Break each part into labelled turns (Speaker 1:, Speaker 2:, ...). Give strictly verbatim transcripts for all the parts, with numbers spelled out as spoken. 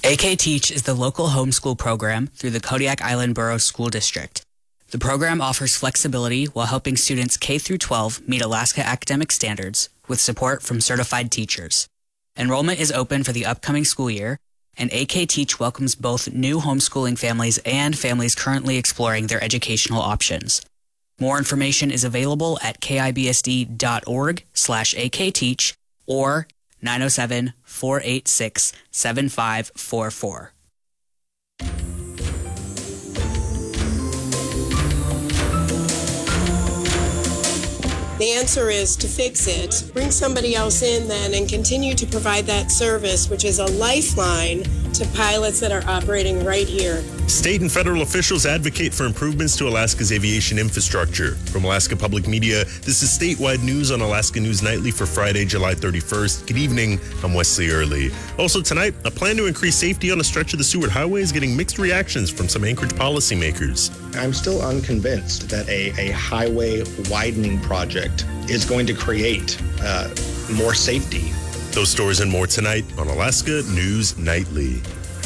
Speaker 1: A K Teach is the local homeschool program through the Kodiak Island Borough School District. The program offers flexibility while helping students K through twelve meet Alaska academic standards with support from certified teachers. Enrollment is open for the upcoming school year, and A K Teach welcomes both new homeschooling families and families currently exploring their educational options. More information is available at kibsd.org slash akteach or nine oh seven, four eight six, seven five four four.
Speaker 2: The answer is to fix it, bring somebody else in then and continue to provide that service, which is a lifeline to pilots that are operating right here.
Speaker 3: State and federal officials advocate for improvements to Alaska's aviation infrastructure. From Alaska Public Media, this is statewide news on Alaska News Nightly for Friday, July thirty-first. Good evening, I'm Wesley Early. Also tonight, a plan to increase safety on a stretch of the Seward Highway is getting mixed reactions from some Anchorage policymakers.
Speaker 4: I'm still unconvinced that a, a highway widening project is going to create uh, more safety.
Speaker 3: Those stories and more tonight on Alaska News Nightly.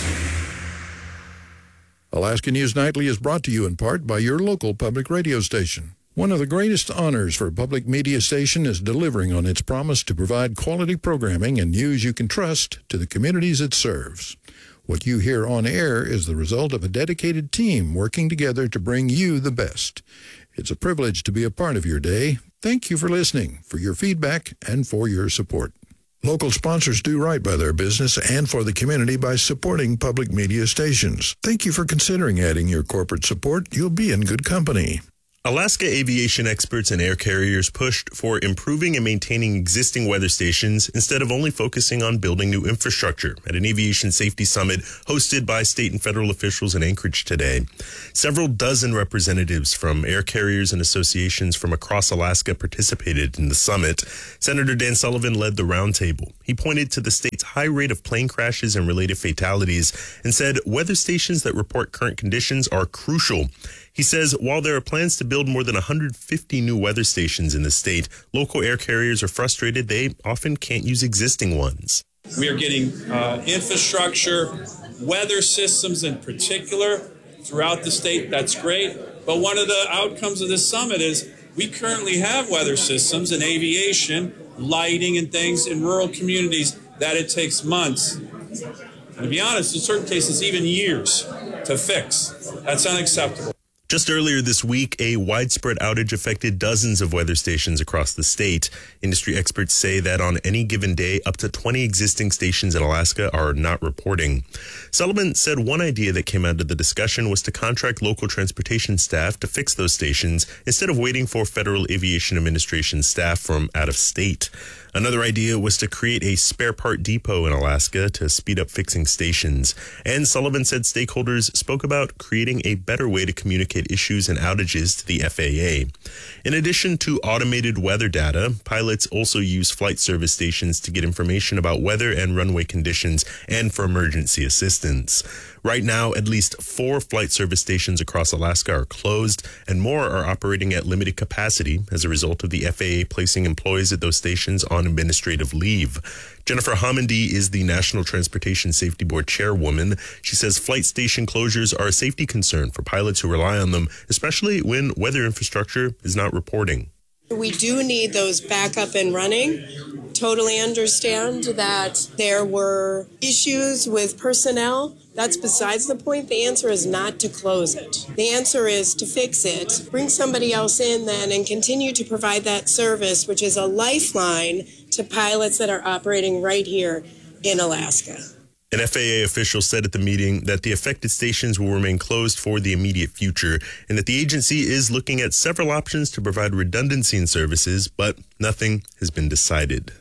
Speaker 5: Alaska News Nightly is brought to you in part by your local public radio station. One of the greatest honors for a public media station is delivering on its promise to provide quality programming and news you can trust to the communities it serves. What you hear on air is the result of a dedicated team working together to bring you the best. It's a privilege to be a part of your day. Thank you for listening, for your feedback, and for your support. Local sponsors do right by their business and for the community by supporting public media stations. Thank you for considering adding your corporate support. You'll be in good company.
Speaker 3: Alaska aviation experts and air carriers pushed for improving and maintaining existing weather stations instead of only focusing on building new infrastructure at an aviation safety summit hosted by state and federal officials in Anchorage today. Several dozen representatives from air carriers and associations from across Alaska participated in the summit. Senator Dan Sullivan led the roundtable. He pointed to the state's high rate of plane crashes and related fatalities and said weather stations that report current conditions are crucial. He says while there are plans to build more than one hundred fifty new weather stations in the state, local air carriers are frustrated they often can't use existing ones.
Speaker 6: We are getting uh, infrastructure, weather systems in particular throughout the state. That's great. But one of the outcomes of this summit is we currently have weather systems in aviation, lighting and things in rural communities that it takes months. And to be honest, in certain cases, even years to fix. That's unacceptable.
Speaker 3: Just earlier this week, a widespread outage affected dozens of weather stations across the state. Industry experts say that on any given day, up to twenty existing stations in Alaska are not reporting. Sullivan said one idea that came out of the discussion was to contract local transportation staff to fix those stations instead of waiting for Federal Aviation Administration staff from out of state. Another idea was to create a spare part depot in Alaska to speed up fixing stations. And Sullivan said stakeholders spoke about creating a better way to communicate issues and outages to the F A A. In addition to automated weather data, pilots also use flight service stations to get information about weather and runway conditions and for emergency assistance. Right now, at least four flight service stations across Alaska are closed, and more are operating at limited capacity as a result of the F A A placing employees at those stations on administrative leave. Jennifer Homendy is the National Transportation Safety Board chairwoman. She says flight station closures are a safety concern for pilots who rely on them, especially when weather infrastructure is not reporting.
Speaker 2: We do need those back up and running. Totally understand that there were issues with personnel. That's besides the point. The answer is not to close it. The answer is to fix it, bring somebody else in then and continue to provide that service, which is a lifeline to pilots that are operating right here in Alaska.
Speaker 3: An F A A official said at the meeting that the affected stations will remain closed for the immediate future and that the agency is looking at several options to provide redundancy in services, but nothing has been decided.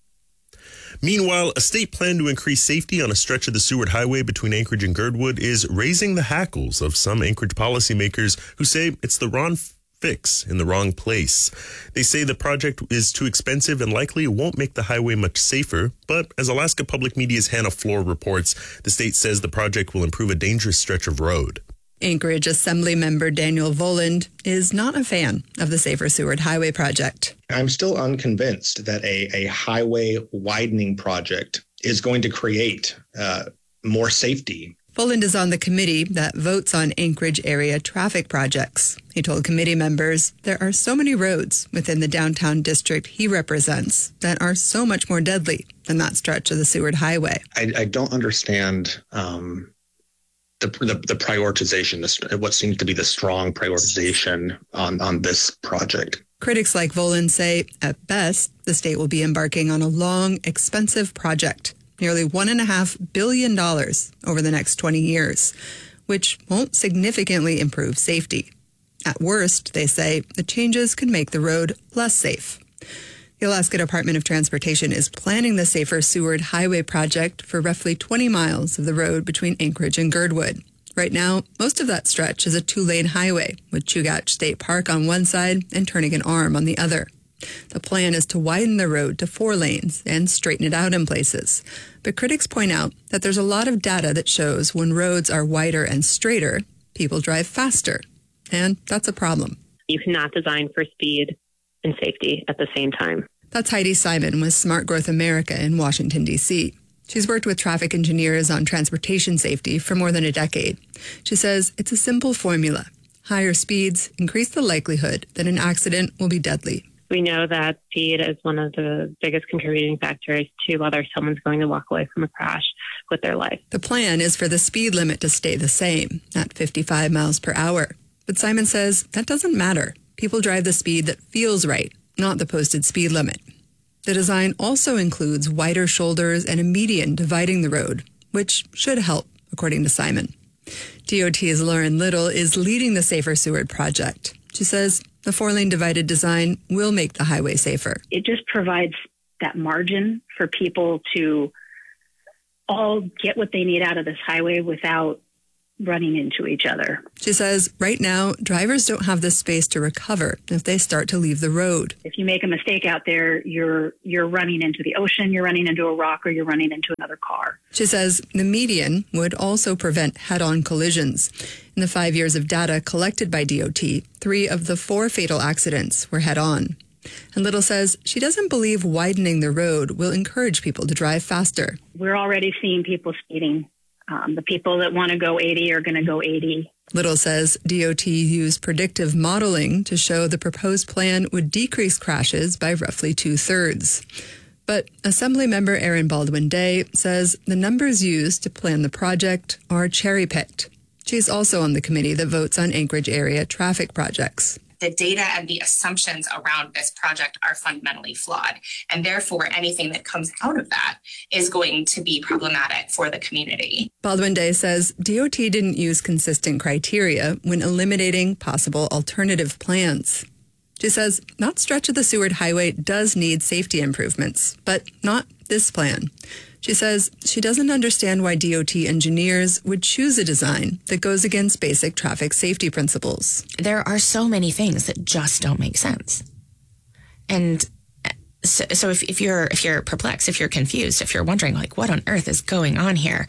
Speaker 3: Meanwhile, a state plan to increase safety on a stretch of the Seward Highway between Anchorage and Girdwood is raising the hackles of some Anchorage policymakers who say it's the wrong fix in the wrong place. They say the project is too expensive and likely won't make the highway much safer, but as Alaska Public Media's Hannah Floor reports, the state says the project will improve a dangerous stretch of road.
Speaker 7: Anchorage Assemblymember Daniel Voland is not a fan of the Safer Seward Highway project.
Speaker 4: I'm still unconvinced that a, a highway widening project is going to create uh, more safety.
Speaker 7: Voland is on the committee that votes on Anchorage area traffic projects. He told committee members there are so many roads within the downtown district he represents that are so much more deadly than that stretch of the Seward Highway.
Speaker 4: I, I don't understand um, the, the the prioritization, this, what seems to be the strong prioritization on, on this project.
Speaker 7: Critics like Voland say, at best, the state will be embarking on a long, expensive project, nearly one and a half billion dollars over the next twenty years, which won't significantly improve safety. At worst, they say, the changes could make the road less safe. The Alaska Department of Transportation is planning the Safer Seward Highway project for roughly twenty miles of the road between Anchorage and Girdwood. Right now, most of that stretch is a two-lane highway with Chugach State Park on one side and Turnagain Arm on the other. The plan is to widen the road to four lanes and straighten it out in places. But critics point out that there's a lot of data that shows when roads are wider and straighter, people drive faster. And that's a problem.
Speaker 8: You cannot design for speed and safety at the same time.
Speaker 7: That's Heidi Simon with Smart Growth America in Washington, D C She's worked with traffic engineers on transportation safety for more than a decade. She says it's a simple formula. Higher speeds increase the likelihood that an accident will be deadly.
Speaker 8: We know that speed is one of the biggest contributing factors to whether someone's going to walk away from a crash with their life.
Speaker 7: The plan is for the speed limit to stay the same, at fifty-five miles per hour. But Simon says that doesn't matter. People drive the speed that feels right, not the posted speed limit. The design also includes wider shoulders and a median dividing the road, which should help, according to Simon. D O T's Lauren Little is leading the Safer Seward project. She says the four-lane divided design will make the highway safer.
Speaker 9: It just provides that margin for people to all get what they need out of this highway without running into each other.
Speaker 7: She says right now, drivers don't have the space to recover if they start to leave the road.
Speaker 9: If you make a mistake out there, you're you're running into the ocean, you're running into a rock, or you're running into another car.
Speaker 7: She says the median would also prevent head-on collisions. In the five years of data collected by D O T, three of the four fatal accidents were head-on. And Little says she doesn't believe widening the road will encourage people to drive faster.
Speaker 9: We're already seeing people speeding. Um, the people that want to go eighty are going to go eighty.
Speaker 7: Little says D O T used predictive modeling to show the proposed plan would decrease crashes by roughly two-thirds. But Assemblymember Erin Baldwin-Day says the numbers used to plan the project are cherry-picked. She's also on the committee that votes on Anchorage area traffic projects.
Speaker 10: The data and the assumptions around this project are fundamentally flawed. And therefore, anything that comes out of that is going to be problematic for the community.
Speaker 7: Baldwin-Day says D O T didn't use consistent criteria when eliminating possible alternative plans. She says that stretch of the Seward Highway does need safety improvements, but not this plan. She says she doesn't understand why D O T engineers would choose a design that goes against basic traffic safety principles.
Speaker 11: There are so many things that just don't make sense. And so, so if, if you're if you're perplexed, if you're confused, if you're wondering, like, what on earth is going on here?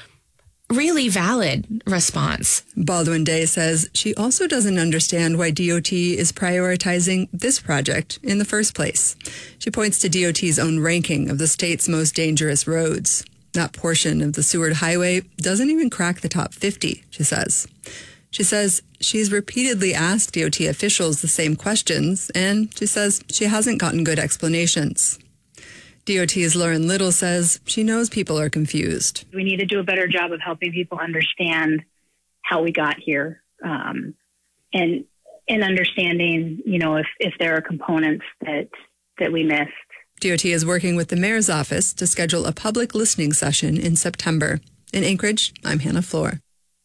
Speaker 11: Really valid response.
Speaker 7: Baldwin-Day says she also doesn't understand why D O T is prioritizing this project in the first place. She points to D O T's own ranking of the state's most dangerous roads. That portion of the Seward Highway doesn't even crack the top fifty, she says. She says she's repeatedly asked D O T officials the same questions, and she says she hasn't gotten good explanations. D O T's Lauren Little says she knows people are confused.
Speaker 9: We need to do a better job of helping people understand how we got here, um, and and understanding, you know, if, if there are components that that we missed.
Speaker 7: D O T is working with the mayor's office to schedule a public listening session in September. In Anchorage, I'm Hannah Floor.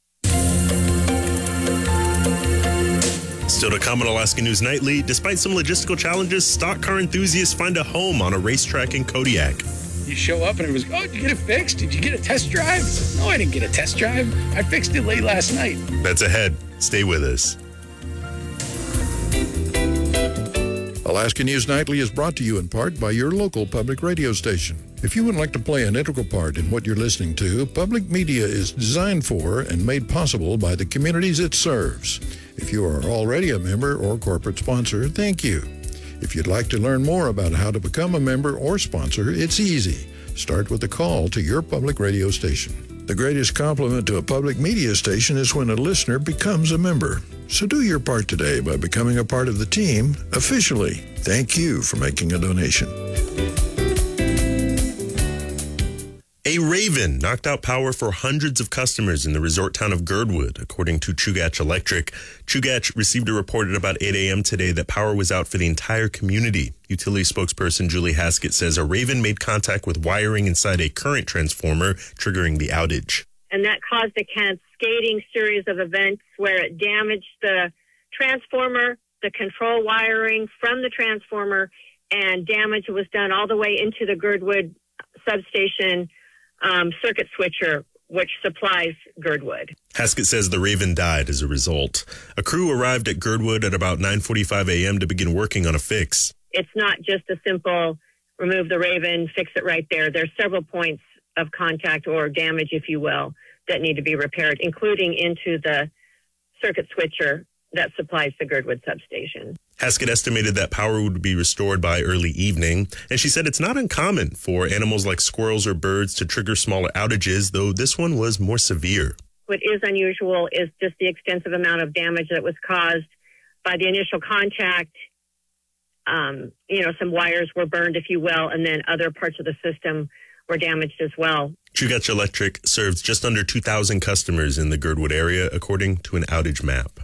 Speaker 3: Still to come on Alaska News Nightly, despite some logistical challenges, stock car enthusiasts find a home on a racetrack in Kodiak.
Speaker 12: You show up and it was, oh, did you get it fixed? Did you get a test drive? No, I didn't get a test drive. I fixed it late last night.
Speaker 3: That's ahead. Stay with us.
Speaker 5: Alaska News Nightly is brought to you in part by your local public radio station. If you would like to play an integral part in what you're listening to, public media is designed for and made possible by the communities it serves. If you are already a member or corporate sponsor, thank you. If you'd like to learn more about how to become a member or sponsor, it's easy. Start with a call to your public radio station. The greatest compliment to a public media station is when a listener becomes a member. So do your part today by becoming a part of the team officially. Thank you for making a donation.
Speaker 3: A raven knocked out power for hundreds of customers in the resort town of Girdwood, according to Chugach Electric. Chugach received a report at about eight a.m. today that power was out for the entire community. Utility spokesperson Julie Haskett says a raven made contact with wiring inside a current transformer, triggering the outage.
Speaker 13: And that caused a cascading series of events where it damaged the transformer, the control wiring from the transformer, and damage was done all the way into the Girdwood substation Um, circuit switcher, which supplies Girdwood.
Speaker 3: Haskett says the raven died as a result. A crew arrived at Girdwood at about nine forty-five a.m. to begin working on a fix.
Speaker 13: It's not just a simple remove the raven, fix it right there. There's several points of contact or damage, if you will, that need to be repaired, including into the circuit switcher that supplies the Girdwood substation.
Speaker 3: Haskett estimated that power would be restored by early evening, and she said it's not uncommon for animals like squirrels or birds to trigger smaller outages, though this one was more severe.
Speaker 13: What is unusual is just the extensive amount of damage that was caused by the initial contact. Um, you know, some wires were burned, if you will, and then other parts of the system were damaged as well.
Speaker 3: Chugach Electric serves just under two thousand customers in the Girdwood area, according to an outage map.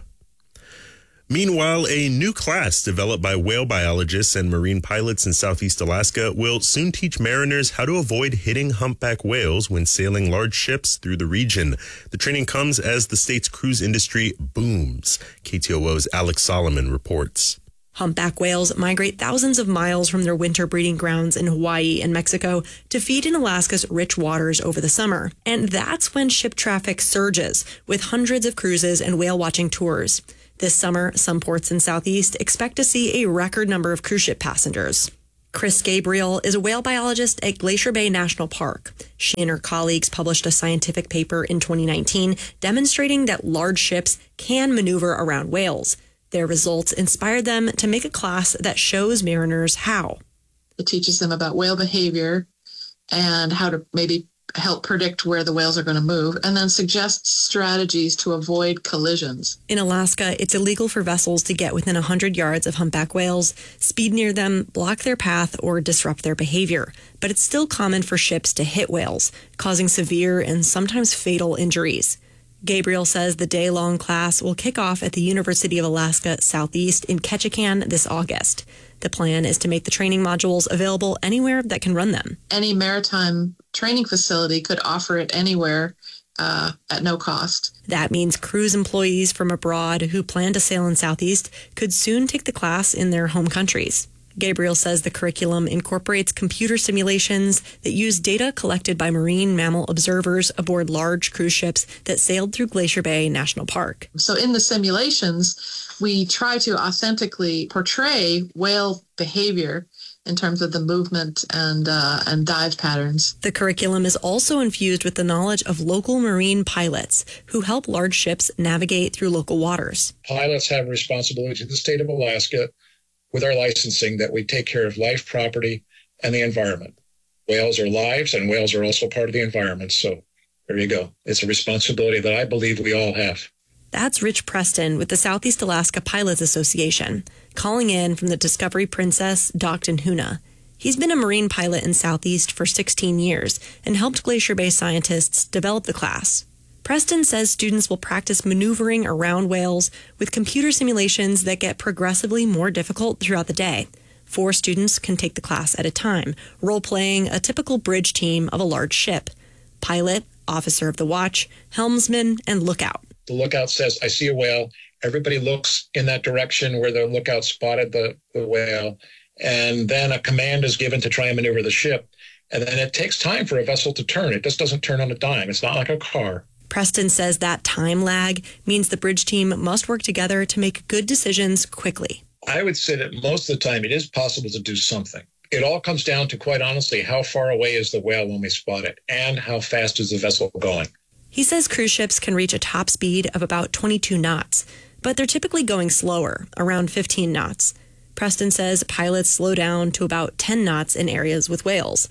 Speaker 3: Meanwhile, a new class developed by whale biologists and marine pilots in Southeast Alaska will soon teach mariners how to avoid hitting humpback whales when sailing large ships through the region. The training comes as the state's cruise industry booms. K T O O's Alex Solomon reports.
Speaker 14: Humpback whales migrate thousands of miles from their winter breeding grounds in Hawaii and Mexico to feed in Alaska's rich waters over the summer. And that's when ship traffic surges, with hundreds of cruises and whale watching tours. This summer, some ports in Southeast expect to see a record number of cruise ship passengers. Chris Gabriel is a whale biologist at Glacier Bay National Park. She and her colleagues published a scientific paper in twenty nineteen demonstrating that large ships can maneuver around whales. Their results inspired them to make a class that shows mariners how.
Speaker 15: It teaches them about whale behavior and how to maybe help predict where the whales are going to move, and then suggest strategies to avoid collisions.
Speaker 14: In Alaska, it's illegal for vessels to get within one hundred yards of humpback whales, speed near them, block their path, or disrupt their behavior. But it's still common for ships to hit whales, causing severe and sometimes fatal injuries. Gabriel says the day-long class will kick off at the University of Alaska Southeast in Ketchikan this August. The plan is to make the training modules available anywhere that can run them.
Speaker 15: Any maritime training facility could offer it anywhere uh, at no cost.
Speaker 14: That means cruise employees from abroad who plan to sail in Southeast could soon take the class in their home countries. Gabriel says the curriculum incorporates computer simulations that use data collected by marine mammal observers aboard large cruise ships that sailed through Glacier Bay National Park.
Speaker 15: So in the simulations, we try to authentically portray whale behavior in terms of the movement and uh, and dive patterns.
Speaker 14: The curriculum is also infused with the knowledge of local marine pilots who help large ships navigate through local waters.
Speaker 12: Pilots have a responsibility to the state of Alaska with our licensing that we take care of life, property, and the environment. Whales are lives, and whales are also part of the environment. So there you go. It's a responsibility that I believe we all have.
Speaker 14: That's Rich Preston with the Southeast Alaska Pilots Association, calling in from the Discovery Princess, docked in Hoonah. He's been a marine pilot in Southeast for sixteen years and helped Glacier Bay scientists develop the class. Preston says students will practice maneuvering around whales with computer simulations that get progressively more difficult throughout the day. Four students can take the class at a time, role-playing a typical bridge team of a large ship. Pilot, officer of the watch, helmsman, and lookout.
Speaker 12: The lookout says, I see a whale. Everybody looks in that direction where the lookout spotted the, the whale. And then a command is given to try and maneuver the ship. And then it takes time for a vessel to turn. It just doesn't turn on a dime. It's not like a car.
Speaker 14: Preston says that time lag means the bridge team must work together to make good decisions quickly.
Speaker 12: I would say that most of the time it is possible to do something. It all comes down to, quite honestly, how far away is the whale when we spot it, and how fast is the vessel going.
Speaker 14: He says cruise ships can reach a top speed of about twenty-two knots, but they're typically going slower, around fifteen knots. Preston says pilots slow down to about ten knots in areas with whales.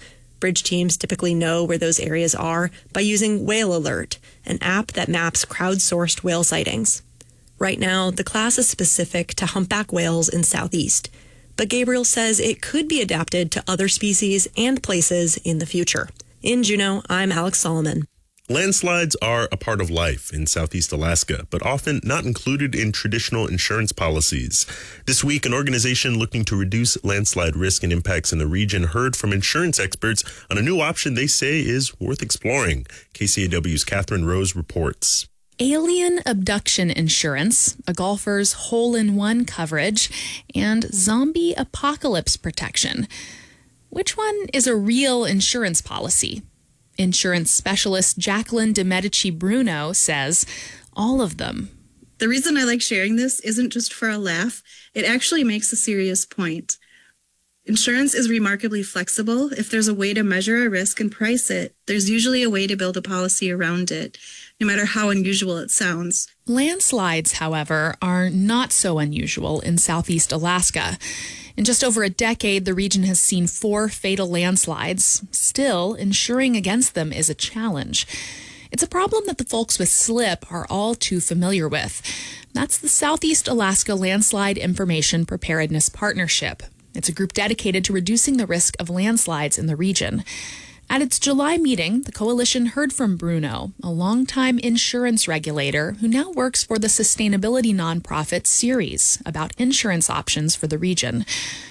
Speaker 14: bridge teams typically know where those areas are by using Whale Alert, an app that maps crowdsourced whale sightings. Right now, the class is specific to humpback whales in Southeast, but Gabriel says it could be adapted to other species and places in the future. In Juneau, I'm Alex Solomon.
Speaker 3: Landslides are a part of life in Southeast Alaska, but often not included in traditional insurance policies. This week, an organization looking to reduce landslide risk and impacts in the region heard from insurance experts on a new option they say is worth exploring. K C A W's Catherine Rose reports.
Speaker 16: Alien abduction insurance, a golfer's hole-in-one coverage, and zombie apocalypse protection. Which one is a real insurance policy? Insurance specialist Jacqueline de Medici Bruno says all of them.
Speaker 17: The reason I like sharing this isn't just for a laugh. It actually makes a serious point. Insurance is remarkably flexible. If there's a way to measure a risk and price it, there's usually a way to build a policy around it, no matter how unusual it sounds.
Speaker 16: Landslides, however, are not so unusual in Southeast Alaska. In just over a decade, the region has seen four fatal landslides. Still, insuring against them is a challenge. It's a problem that the folks with SLIP are all too familiar with. That's the Southeast Alaska Landslide Information Preparedness Partnership. It's a group dedicated to reducing the risk of landslides in the region. At its July meeting, the coalition heard from Bruno, a longtime insurance regulator who now works for the sustainability nonprofit Ceres, about insurance options for the region.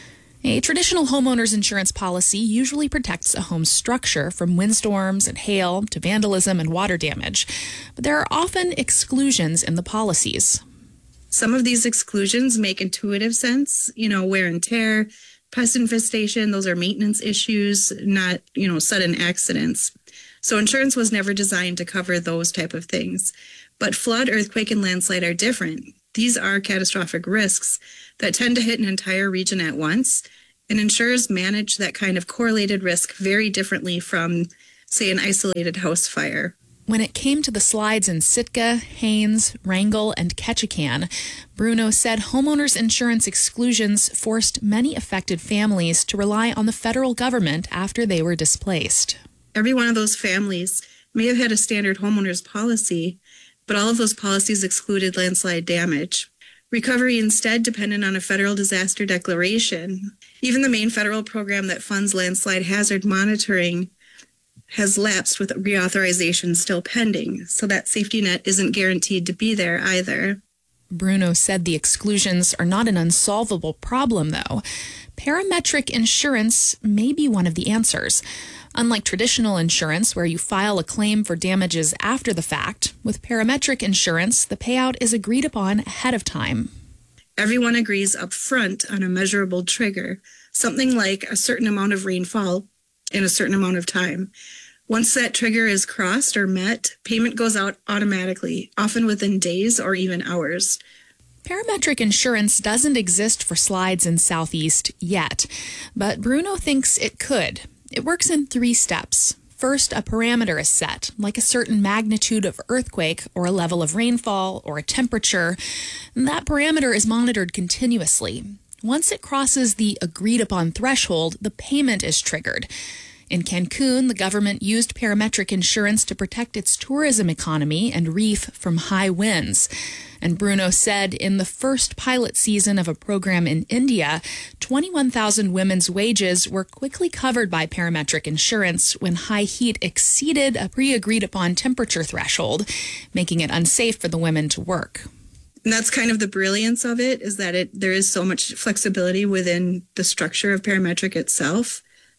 Speaker 16: A traditional homeowner's insurance policy usually protects a home's structure from windstorms and hail to vandalism and water damage, but there are often exclusions in the policies.
Speaker 17: Some of these exclusions make intuitive sense, you know, wear and tear, pest infestation, those are maintenance issues, not, you know, sudden accidents. So insurance was never designed to cover those type of things. But flood, earthquake, and landslide are different. These are catastrophic risks that tend to hit an entire region at once, and insurers manage that kind of correlated risk very differently from, say, an isolated house fire.
Speaker 16: When it came to the slides in Sitka, Haines, Wrangell, and Ketchikan, Bruno said homeowners' insurance exclusions forced many affected families to rely on the federal government after they were displaced.
Speaker 17: Every one of those families may have had a standard homeowners policy, but all of those policies excluded landslide damage. Recovery instead depended on a federal disaster declaration. Even the main federal program that funds landslide hazard monitoring has lapsed with reauthorization still pending, so that safety net isn't guaranteed to be there either.
Speaker 16: Bruno said the exclusions are not an unsolvable problem, though. Parametric insurance may be one of the answers. Unlike traditional insurance, where you file a claim for damages after the fact, with parametric insurance, the payout is agreed upon ahead of time.
Speaker 17: Everyone agrees up front on a measurable trigger, something like a certain amount of rainfall in a certain amount of time. Once that trigger is crossed or met, payment goes out automatically, often within days or even hours.
Speaker 16: Parametric insurance doesn't exist for slides in Southeast yet, but Bruno thinks it could. It works in three steps. First, a parameter is set, like a certain magnitude of earthquake or a level of rainfall or a temperature. That parameter is monitored continuously. Once it crosses the agreed-upon threshold, the payment is triggered. In Cancun, the government used parametric insurance to protect its tourism economy and reef from high winds. And Bruno said in the first pilot season of a program in India, twenty-one thousand women's wages were quickly covered by parametric insurance when high heat exceeded a pre-agreed-upon temperature threshold, making it unsafe for the women to work.
Speaker 17: And that's kind of the brilliance of it, is that it there is so much flexibility within the structure of parametric itself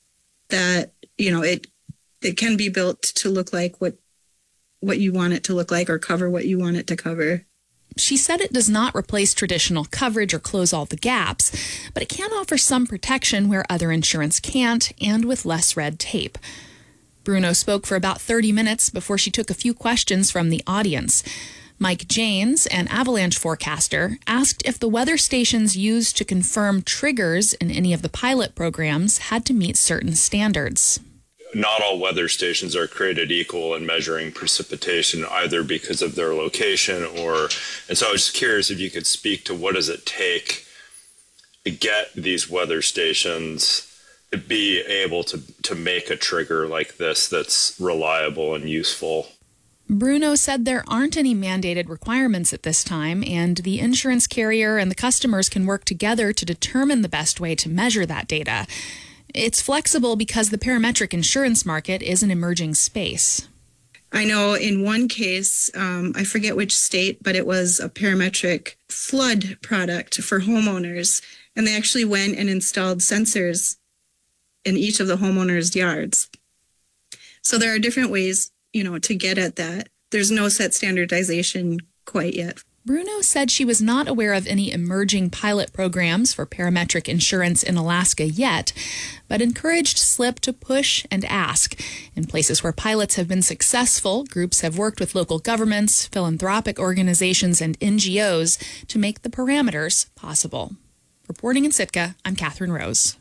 Speaker 17: that, you know, it it can be built to look like what what you want it to look like or cover what you want it to cover.
Speaker 16: She said it does not replace traditional coverage or close all the gaps, but it can offer some protection where other insurance can't and with less red tape. Bruno spoke for about thirty minutes before she took a few questions from the audience. Mike Janes, an avalanche forecaster, asked if the weather stations used to confirm triggers in any of the pilot programs had to meet certain standards.
Speaker 18: Not all weather stations are created equal in measuring precipitation, either because of their location or, and so I was just curious if you could speak to what does it take to get these weather stations to be able to, to make a trigger like this that's reliable and useful.
Speaker 16: Bruno said there aren't any mandated requirements at this time, and the insurance carrier and the customers can work together to determine the best way to measure that data. It's flexible because the parametric insurance market is an emerging space.
Speaker 17: I know in one case, um, I forget which state, but it was a parametric flood product for homeowners, and they actually went and installed sensors in each of the homeowners' yards. So there are different ways, you know, to get at that. There's no set standardization quite yet.
Speaker 16: Bruno said she was not aware of any emerging pilot programs for parametric insurance in Alaska yet, but encouraged Slip to push and ask. In places where pilots have been successful, groups have worked with local governments, philanthropic organizations, and N G Os to make the parameters possible. Reporting in Sitka, I'm Catherine Rose.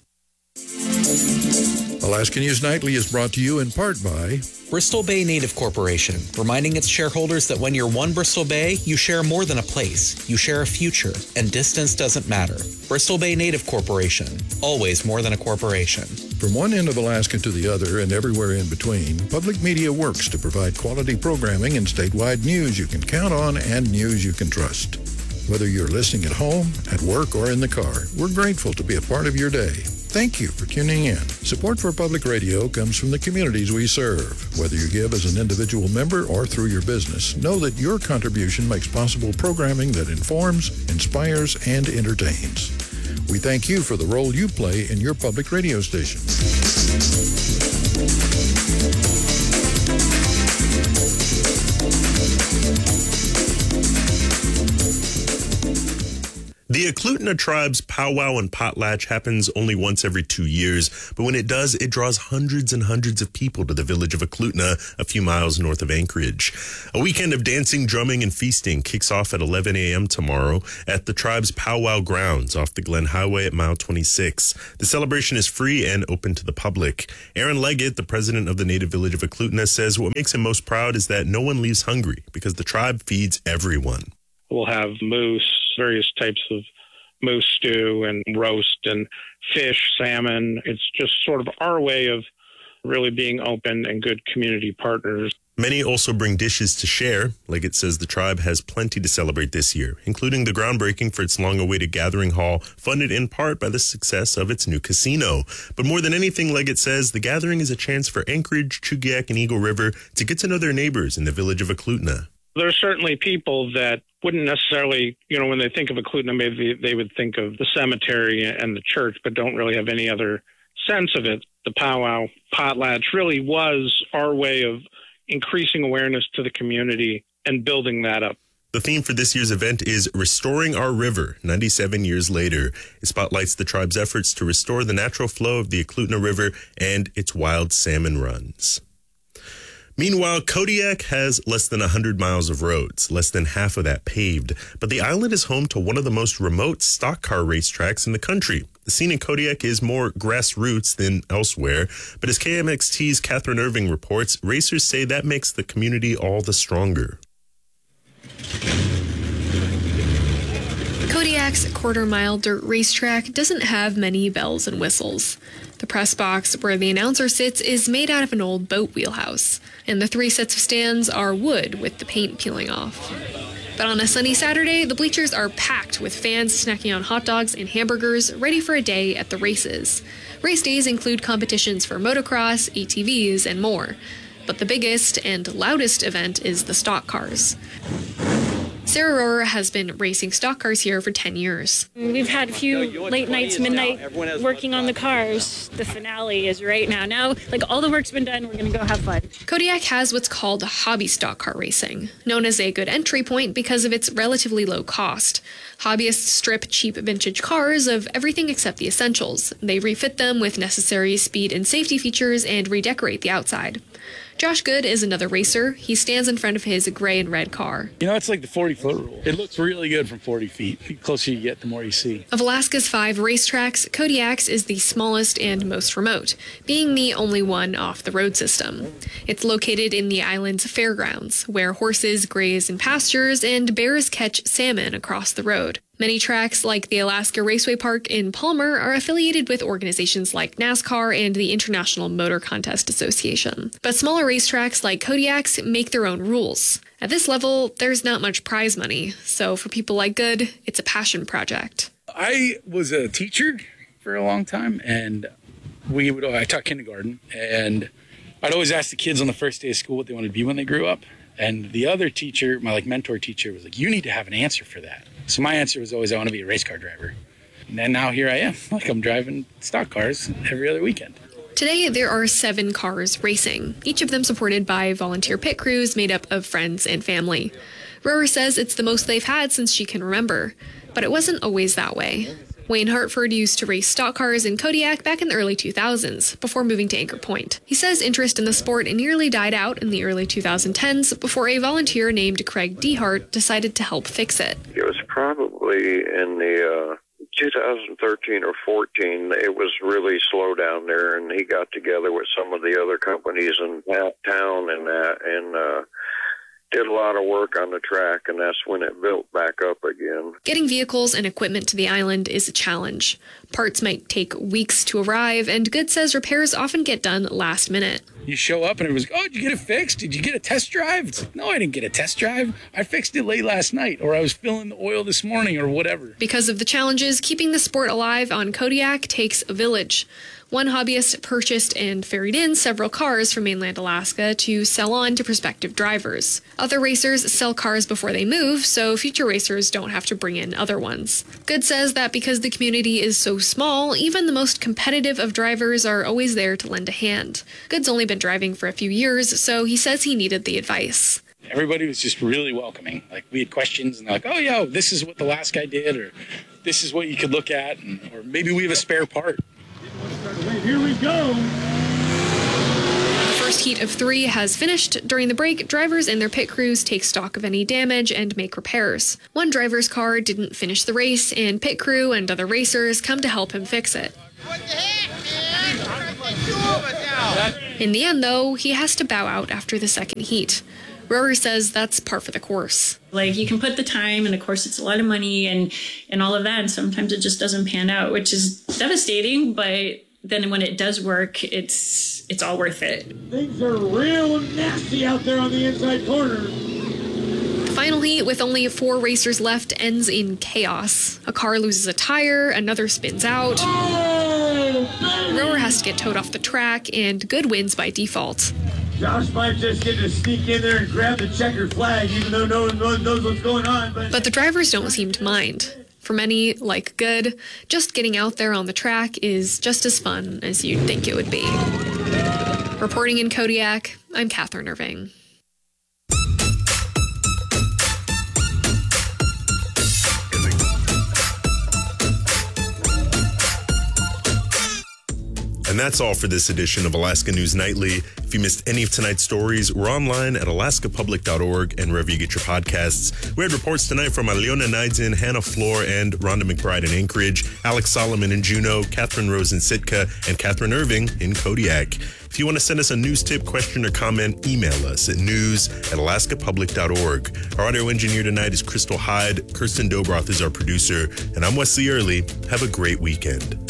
Speaker 5: Alaska News Nightly is brought to you in part by
Speaker 19: Bristol Bay Native Corporation, reminding its shareholders that when you're one Bristol Bay, you share more than a place. You share a future, and distance doesn't matter. Bristol Bay Native Corporation, always more than a corporation.
Speaker 5: From one end of Alaska to the other and everywhere in between, public media works to provide quality programming and statewide news you can count on and news you can trust. Whether you're listening at home, at work, or in the car, we're grateful to be a part of your day. Thank you for tuning in. Support for public radio comes from the communities we serve. Whether you give as an individual member or through your business, know that your contribution makes possible programming that informs, inspires, and entertains. We thank you for the role you play in your public radio station.
Speaker 3: The Eklutna tribe's powwow and potlatch happens only once every two years, but when it does, it draws hundreds and hundreds of people to the village of Eklutna, a few miles north of Anchorage. A weekend of dancing, drumming, and feasting kicks off at eleven a.m. tomorrow at the tribe's powwow grounds off the Glen Highway at mile twenty-six. The celebration is free and open to the public. Aaron Leggett, the president of the native village of Eklutna, says what makes him most proud is that no one leaves hungry because the tribe feeds everyone.
Speaker 20: We'll have moose, various types of moose stew and roast and fish, salmon. It's just sort of our way of really being open and good community partners.
Speaker 3: Many also bring dishes to share. Leggett says the tribe has plenty to celebrate this year, including the groundbreaking for its long-awaited gathering hall, funded in part by the success of its new casino. But more than anything, Leggett says, the gathering is a chance for Anchorage, Chugiak, and Eagle River to get to know their neighbors in the village of Eklutna.
Speaker 20: There's certainly people that wouldn't necessarily, you know, when they think of Eklutna, maybe they would think of the cemetery and the church, but don't really have any other sense of it. The powwow potlatch really was our way of increasing awareness to the community and building that up.
Speaker 3: The theme for this year's event is Restoring Our River, ninety-seven years later. It spotlights the tribe's efforts to restore the natural flow of the Eklutna River and its wild salmon runs. Meanwhile, Kodiak has less than one hundred miles of roads, less than half of that paved, but the island is home to one of the most remote stock car racetracks in the country. The scene in Kodiak is more grassroots than elsewhere, but as K M X T's Catherine Irving reports, racers say that makes the community all the stronger.
Speaker 21: Kodiak's quarter-mile dirt racetrack doesn't have many bells and whistles. The press box where the announcer sits is made out of an old boat wheelhouse, and the three sets of stands are wood with the paint peeling off. But on a sunny Saturday, the bleachers are packed with fans snacking on hot dogs and hamburgers, ready for a day at the races. Race days include competitions for motocross, A T Vs, and more. But the biggest and loudest event is the stock cars. Sarah Rohrer has been racing stock cars here for ten years.
Speaker 22: We've had a few late nights, midnight, working on the cars. The finale is right now. Now, like, all the work's been done, we're going to go have fun.
Speaker 21: Kodiak has what's called hobby stock car racing, known as a good entry point because of its relatively low cost. Hobbyists strip cheap vintage cars of everything except the essentials. They refit them with necessary speed and safety features and redecorate the outside. Josh Good is another racer. He stands in front of his gray and red car.
Speaker 23: You know, it's like the forty-foot rule. It looks really good from forty feet. The closer you get, the more you see.
Speaker 21: Of Alaska's five racetracks, Kodiak's is the smallest and most remote, being the only one off the road system. It's located in the island's fairgrounds, where horses graze in pastures and bears catch salmon across the road. Many tracks, like the Alaska Raceway Park in Palmer, are affiliated with organizations like NASCAR and the International Motor Contest Association. But smaller racetracks like Kodiak's make their own rules. At this level, there's not much prize money, so for people like Good, it's a passion project.
Speaker 23: I was a teacher for a long time, and we would I taught kindergarten, and I'd always ask the kids on the first day of school what they wanted to be when they grew up. And the other teacher, my like mentor teacher, was like, you need to have an answer for that. So my answer was always, I want to be a race car driver. And then now here I am. Like, I'm driving stock cars every other weekend.
Speaker 21: Today, there are seven cars racing, each of them supported by volunteer pit crews made up of friends and family. Rower says it's the most they've had since she can remember, but it wasn't always that way. Wayne Hartford used to race stock cars in Kodiak back in the early two thousands, before moving to Anchor Point. He says interest in the sport nearly died out in the early twenty tens before a volunteer named Craig Dehart decided to help fix it.
Speaker 1: It was probably in the uh, two thousand thirteen or fourteen. It was really slow down there, and he got together with some of the other companies in that town and that, and uh, did a lot of work on the track, and that's when it built back up again.
Speaker 21: Getting vehicles and equipment to the island is a challenge. Parts might take weeks to arrive, and Good says repairs often get done last minute.
Speaker 23: You show up and it was, oh, did you get it fixed? Did you get a test drive? It's like, no, I didn't get a test drive. I fixed it late last night, or I was filling the oil this morning, or whatever.
Speaker 21: Because of the challenges, keeping the sport alive on Kodiak takes a village. One hobbyist purchased and ferried in several cars from mainland Alaska to sell on to prospective drivers. Other racers sell cars before they move, so future racers don't have to bring in other ones. Good says that because the community is so small, even the most competitive of drivers are always there to lend a hand. Good's only been driving for a few years, so he says he needed the advice.
Speaker 23: Everybody was just really welcoming. Like, we had questions, and they're like, oh, yeah, this is what the last guy did, or this is what you could look at, and, or maybe we have a spare part.
Speaker 2: Here we go.
Speaker 21: The first heat of three has finished. During the break, drivers and their pit crews take stock of any damage and make repairs. One driver's car didn't finish the race, and pit crew and other racers come to help him fix it.
Speaker 2: What the heck, man?
Speaker 21: In the end, though, he has to bow out after the second heat. Rower says that's par for the course.
Speaker 22: Like, you can put the time, and of course it's a lot of money and, and all of that, and sometimes it just doesn't pan out, which is devastating, but then when it does work, it's it's all worth it.
Speaker 2: Things are real nasty out there on the inside corner.
Speaker 21: The final heat, with only four racers left, ends in chaos. A car loses a tire, another spins out.
Speaker 2: Oh,
Speaker 21: Rower has to get towed off the track, and Good wins by default.
Speaker 2: Josh might just get to sneak in there and grab the checkered flag, even though no one knows what's going on. But,
Speaker 21: but the drivers don't seem to mind. For many, like Good, just getting out there on the track is just as fun as you'd think it would be. Reporting in Kodiak, I'm Catherine Irving.
Speaker 3: And that's all for this edition of Alaska News Nightly. If you missed any of tonight's stories, we're online at alaska public dot org and wherever you get your podcasts. We had reports tonight from Aliona Naidzin, Hannah Floor, and Rhonda McBride in Anchorage, Alex Solomon in Juneau, Catherine Rose in Sitka, and Catherine Irving in Kodiak. If you want to send us a news tip, question, or comment, email us at news at alaska public dot org. Our audio engineer tonight is Crystal Hyde. Kirsten Dobroth is our producer, and I'm Wesley Early. Have a great weekend.